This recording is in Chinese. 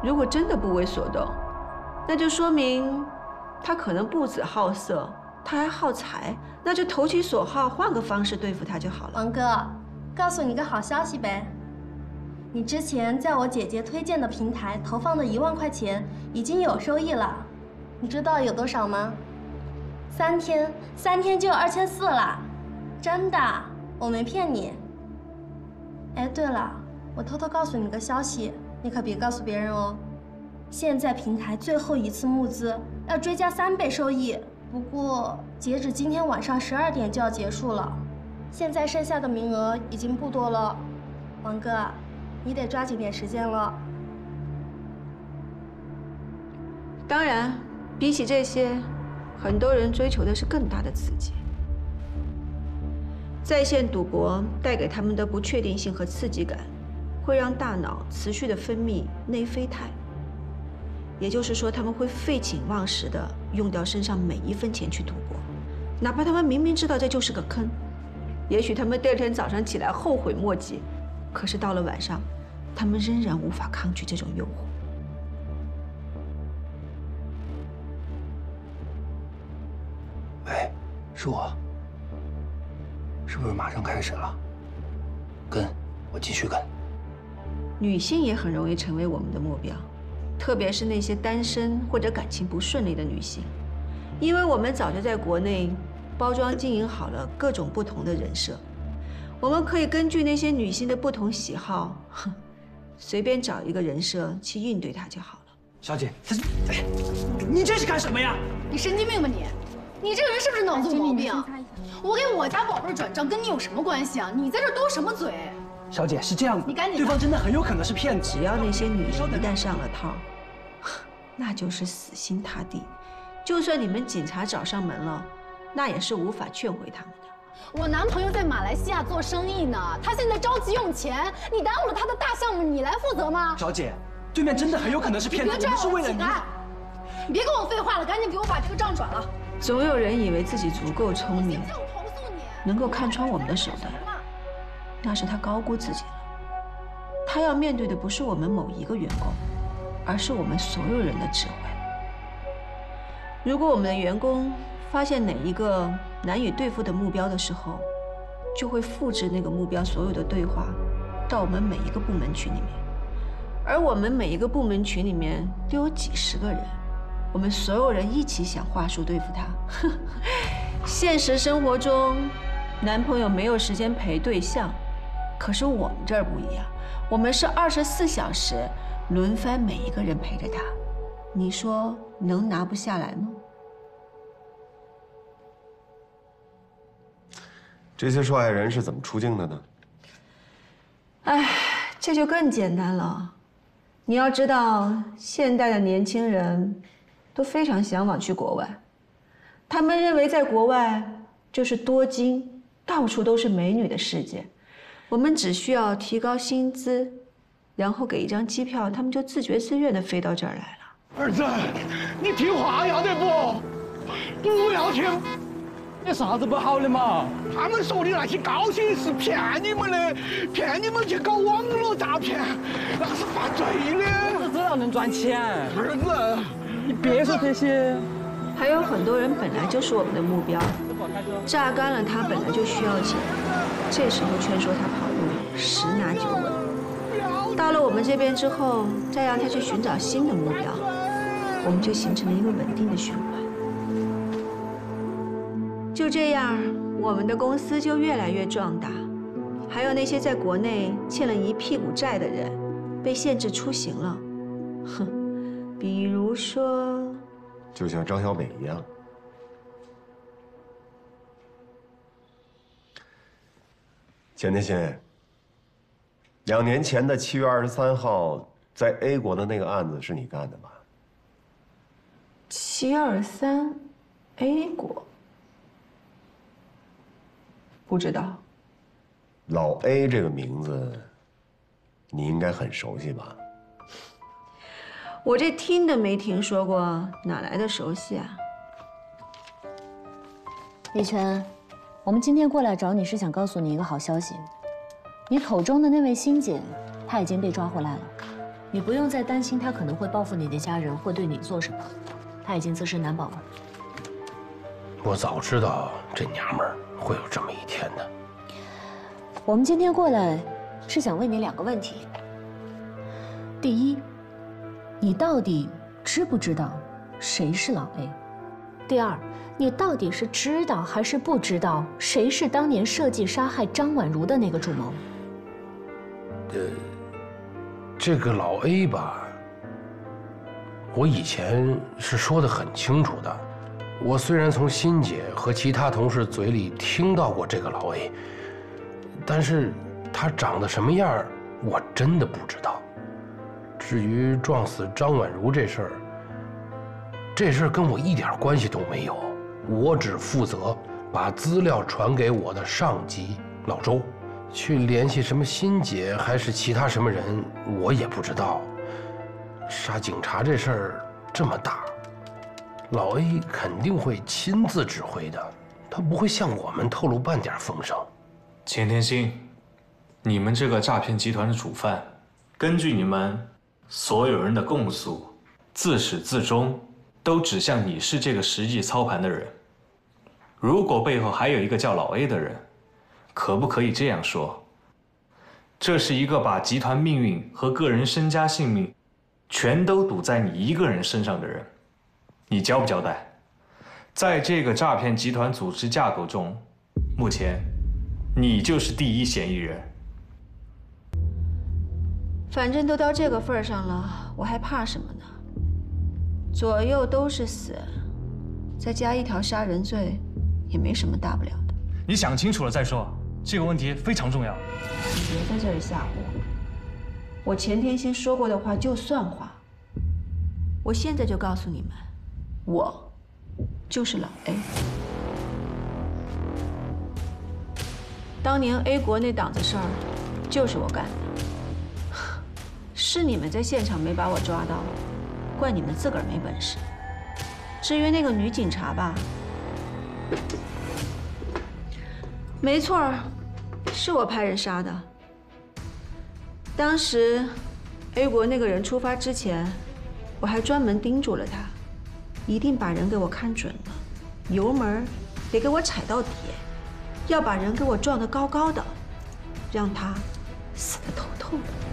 如果真的不为所动，那就说明他可能不止好色，他还好财，那就投其所好，换个方式对付他就好了。 王哥，告诉你个好消息呗，你之前在我姐姐推荐的平台投放的1万块钱已经有收益了，你知道有多少吗？3天就有2400了，真的，我没骗你。哎，对了，我偷偷告诉你个消息，你可别告诉别人哦。现在平台最后一次募资要追加3倍收益，不过截止今天晚上12点就要结束了，现在剩下的名额已经不多了。王哥，你得抓紧点时间了。 当然，比起这些，很多人追求的是更大的刺激。在线赌博带给他们的不确定性和刺激感，会让大脑持续的分泌内啡肽，也就是说，他们会废寝忘食的用掉身上每1分钱去赌博，哪怕他们明明知道这就是个坑，也许他们第2天早上起来后悔莫及，可是到了晚上，他们仍然无法抗拒这种诱惑。 喂，是我。是不是马上开始了？跟，我继续跟。 女性也很容易成为我们的目标，特别是那些单身或者感情不顺利的女性，因为我们早就在国内包装经营好了各种不同的人设，我们可以根据那些女性的不同喜好，随便找一个人设去应对她就好了。 小姐，你这是干什么呀？ 你神经病吧你！你这个人是不是脑子有毛病？我给我家宝贝转账跟你有什么关系啊？你在这兜什么嘴？ 小姐是这样子， 你赶紧， 对方真的很有可能是骗子。 只要那些女人一旦上了套，那就是死心塌地。就算你们警察找上门了，那也是无法劝回他们的。 我男朋友在马来西亚做生意呢，他现在着急用钱，你耽误了他的大项目，你来负责吗？ 小姐，对面真的很有可能是骗子，我们是为了你。 你别跟我废话了，赶紧给我把这个账转了。 总有人以为自己足够聪明，能够看穿我们的手段，那是他高估自己了。他要面对的不是我们某一个员工，而是我们所有人的智慧。如果我们的员工发现哪一个难以对付的目标的时候，就会复制那个目标所有的对话到我们每一个部门群里面，而我们每一个部门群里面都有几十个人。我们所有人一起想话术对付他。现实生活中，男朋友没有时间陪对象，可是我们这儿不一样，我们是24小时轮番每一个人陪着他。你说能拿不下来吗？ 这些受害人是怎么出境的呢？ 哎，这就更简单了。你要知道，现代的年轻人都非常向往去国外，他们认为在国外就是多金，到处都是美女的世界。我们只需要提高薪资，然后给一张机票，他们就自觉自愿地飞到这儿来了。 儿子，你听话要得不？不要听。 有啥子不好的嘛？ 他们说的那些高薪是骗你们的，骗你们去搞网络诈骗，那是犯罪的。 这样能赚钱？ 儿子。 你别说这些， 还有很多人本来就是我们的目标，榨干了他本来就需要钱，这时候劝说他跑路，10拿9稳。到了我们这边之后，再让他去寻找新的目标，我们就形成了一个稳定的循环。就这样，我们的公司就越来越壮大。还有那些在国内欠了一屁股债的人，被限制出行了，哼。比如说， 就像张小北一样。钱天新，2年前的7月23号，在 A 国的那个案子是你干的吧 723A 国，不知道。 老 A 这个名字，你应该很熟悉吧？ 我这听都没听说过，哪来的熟悉啊？ 李全，我们今天过来找你是想告诉你一个好消息，你口中的那位欣姐，她已经被抓回来了。 你不用再担心他可能会报复你的家人，会对你做什么，他已经自身难保了。 我早知道这娘们儿会有这么一天的。 我们今天过来是想问你2个问题。第一，你到底知不知道谁是老 A？ 第二，你到底是知道还是不知道谁是当年设计杀害张婉如的那个主谋？ 这个老 A 吧，我以前是说得很清楚的。我虽然从欣姐和其他同事嘴里听到过这个老 A， 但是他长得什么样，我真的不知道。至于撞死张婉如这事儿跟我一点关系都没有，我只负责把资料传给我的上级老周，去联系什么欣姐还是其他什么人，我也不知道。杀警察这事儿这么大，老 A 肯定会亲自指挥的，他不会向我们透露半点风声。 钱天星，你们这个诈骗集团的主犯，根据你们所有人的供述，自始至终都指向你是这个实际操盘的人。如果背后还有一个叫老 A 的人，可不可以这样说？这是一个把集团命运和个人身家性命全都赌在你一个人身上的人，你交不交代？在这个诈骗集团组织架构中，目前你就是第一嫌疑人。 反正都到这个份儿上了，我还怕什么呢？左右都是死，再加一条杀人罪，也没什么大不了的。 你想清楚了再说，这个问题非常重要。 你别在这里吓唬我，我钱天星说过的话就算话。我现在就告诉你们，我就是老 A。当年 A 国那档子事儿，就是我干的。是你们在现场没把我抓到，怪你们自个儿没本事。至于那个女警察吧，没错，是我派人杀的。当时 A 国那个人出发之前，我还专门叮嘱了他，一定把人给我看准了，油门得给我踩到底，要把人给我撞得高高的，让他死得透透的。